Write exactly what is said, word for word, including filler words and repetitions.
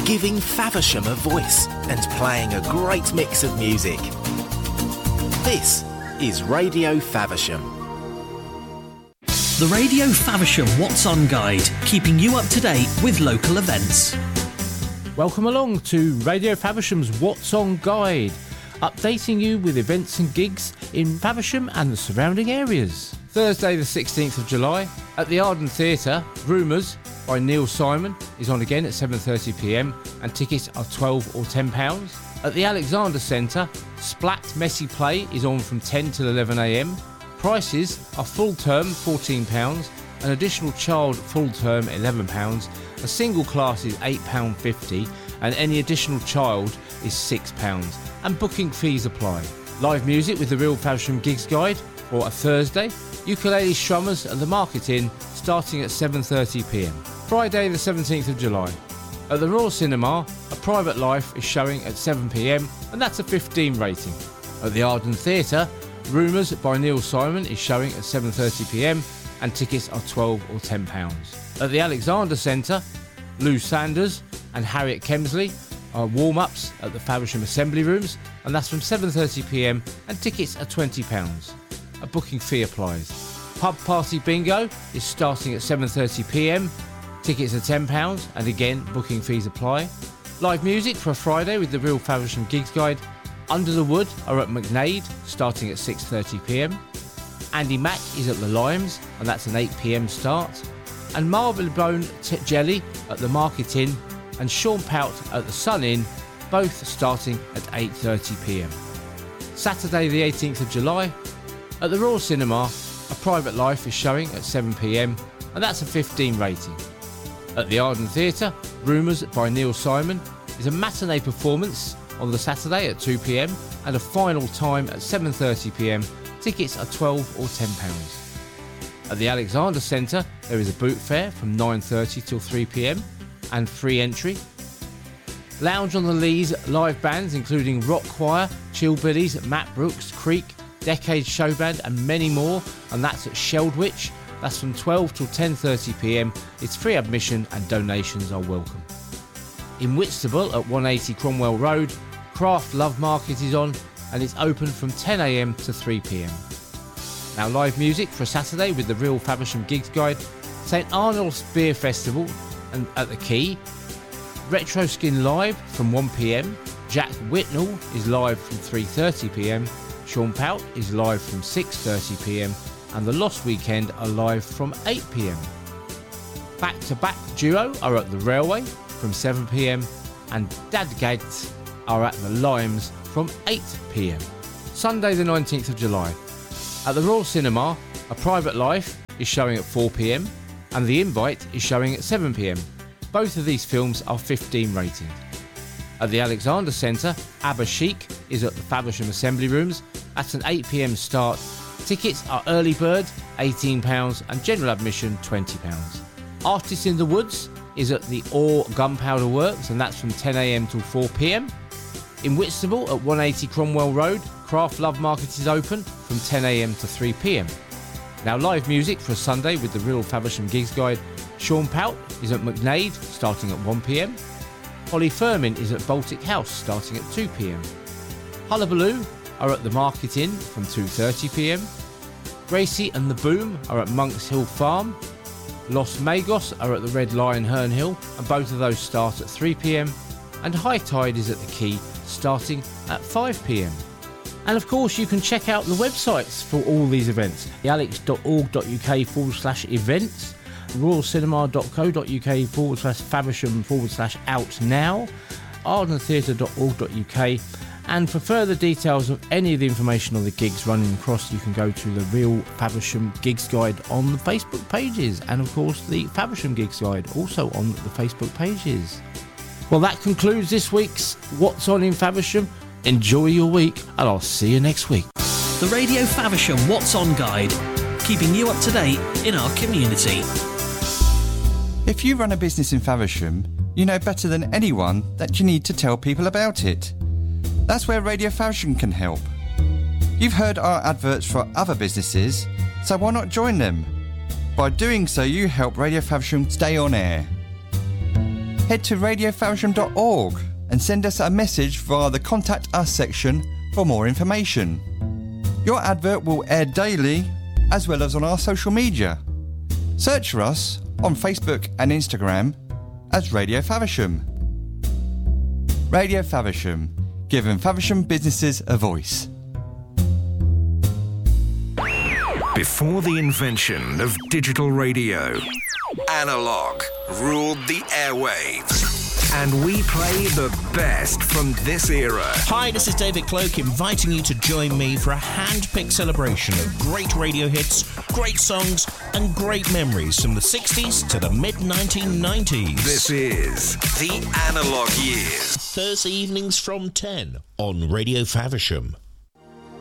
giving Faversham a voice and playing a great mix of music. This is Radio Faversham. The Radio Faversham What's On Guide, keeping you up to date with local events. Welcome along to Radio Faversham's What's On Guide, updating you with events and gigs in Faversham and the surrounding areas. Thursday the sixteenth of July at the Arden Theatre, Rumours by Neil Simon is on again at seven thirty p m and tickets are twelve or ten pounds. At the Alexander Centre, Splat Messy Play is on from ten till eleven a m. Prices are full term fourteen pounds, an additional child full term eleven pounds, a single class is eight pounds fifty and any additional child is six pounds, and booking fees apply. Live music with the Real Faversham Gigs Guide for a Thursday, ukulele strummers at the Market Inn starting at seven thirty p m. Friday the seventeenth of July. At the Royal Cinema, A Private Life is showing at seven p m and that's a fifteen rating. At the Arden Theatre, Rumours by Neil Simon is showing at seven thirty p m and tickets are twelve or ten pounds. At the Alexander Centre, Lou Sanders and Harriet Kemsley are warm-ups at the Faversham Assembly Rooms and that's from seven thirty p m and tickets are twenty pounds. A booking fee applies. Pub Party Bingo is starting at seven thirty p m, tickets are ten pounds and again booking fees apply. Live music for a Friday with the Real Faversham Gigs Guide. Under the Wood are at McNade starting at six thirty p m. Andy Mack is at the Limes and that's an eight p m start. And Marylebone T- Jelly at the Market Inn and Sean Pout at the Sun Inn, both starting at eight thirty p m. Saturday the eighteenth of July at the Royal Cinema, A Private Life is showing at seven p m and that's a fifteen rating. At the Arden Theatre, Rumours by Neil Simon is a matinee performance on the Saturday at two p m and a final time at seven thirty p m. Tickets are twelve or ten pounds. At the Alexander Centre, there is a boot fair from nine thirty till three p m and free entry. Lounge on the Lees live bands including Rock Choir, Chillbillies, Matt Brooks, Creek, Decade Show Band and many more, and that's at Sheldwich. That's from twelve till ten thirty p m. It's free admission and donations are welcome. In Whitstable at one eighty Cromwell Road, Craft Love Market is on and it's open from ten a m to three p m. Now live music for a Saturday with the Real Faversham Gigs Guide, St Arnold's Beer Festival and at the Quay, Retro Skin live from one p m, Jack Whitnell is live from three thirty p m, Sean Pout is live from six thirty p m and The Lost Weekend are live from eight p m. Back to Back Duo are at the Railway from seven p m and Dadgads are at the Limes from eight p m. Sunday the nineteenth of July. At the Royal Cinema, A Private Life is showing at four p m and The Invite is showing at seven p m. Both of these films are fifteen rated. At the Alexander Centre, Abba Chic is at the Faversham Assembly Rooms at an eight p m start. Tickets are early bird eighteen pounds and general admission twenty pounds. Artists in the Woods is at the Orr Gunpowder Works and that's from ten a m till four p m. In Whitstable at one eighty Cromwell Road, Craft Love Market is open from ten a m to three p m. Now live music for a Sunday with the Real Faversham Gigs Guide. Sean Pout is at McNade starting at one p m. Holly Firmin is at Baltic House starting at two p m. Hullabaloo are at the Market Inn from two thirty p m. Gracie and the Boom are at Monks Hill Farm. Los Magos are at the Red Lion Herne Hill and both of those start at three p m. And High Tide is at the Quay starting at five p m. And of course you can check out the websites for all these events. alex.org.uk forward slash events, royalcinema.co.uk forward slash faversham forward slash out now, ardentheatre.org.uk. And for further details of any of the information on the gigs running across, you can go to the Real Faversham Gigs Guide on the Facebook pages, and of course the Faversham Gigs Guide also on the Facebook pages. Well, that concludes this week's What's On in Faversham. Enjoy your week and I'll see you next week. The Radio Faversham What's On Guide, keeping you up to date in our community. If you run a business in Faversham, you know better than anyone that you need to tell people about it. That's where Radio Faversham can help. You've heard our adverts for other businesses, so why not join them? By doing so, you help Radio Faversham stay on air. head to radio faversham dot org and send us a message via the Contact Us section for more information. Your advert will air daily as well as on our social media. Search for us on Facebook and Instagram as Radio Faversham. Radio Faversham, giving Faversham businesses a voice. Before the invention of digital radio, analog ruled the airwaves. And we play the best from this era. Hi, this is David Cloak inviting you to join me for a hand-picked celebration of great radio hits, great songs and great memories from the sixties to the mid nineteen nineties. This is The Analog Years. Thursday evenings from ten on Radio Faversham.